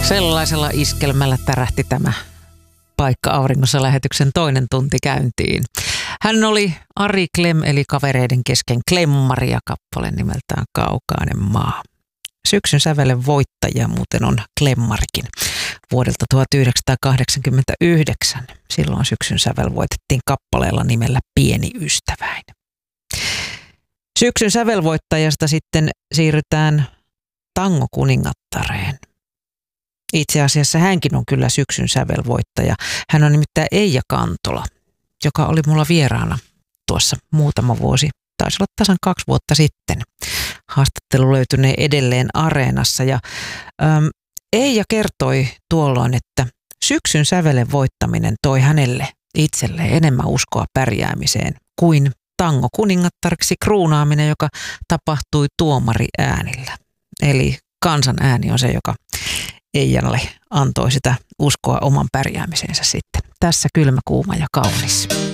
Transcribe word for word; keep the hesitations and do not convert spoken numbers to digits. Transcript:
Sellaisella iskelmällä tärähti tämä Paikka auringossa -lähetyksen toinen tunti käyntiin. Hän oli Ari Klem, eli Kavereiden kesken Klemmari, ja kappale nimeltään Kaukainen maa. Syksyn sävelen voittajia muuten on Klemmarikin vuodelta tuhatyhdeksänsataakahdeksankymmentäyhdeksän. Silloin syksyn sävel voitettiin kappaleella nimellä Pieni ystäväin. Syksyn sävelvoittajasta sitten siirrytään tangokuningattareen. Itse asiassa hänkin on kyllä syksyn sävelvoittaja. Hän on nimittäin Eija Kantola, joka oli mulla vieraana tuossa muutama vuosi, taisi olla tasan kaksi vuotta sitten. Haastattelu löytynee edelleen Areenassa ja äm, Eija kertoi tuolloin, että syksyn sävelen voittaminen toi hänelle itselleen enemmän uskoa pärjäämiseen kuin tangokuningattariksi kruunaaminen, joka tapahtui tuomariäänillä. Eli kansan ääni on se, joka Eijalle antoi sitä uskoa oman pärjäämiseensä sitten. Tässä Kylmä, kuuma ja kaunis.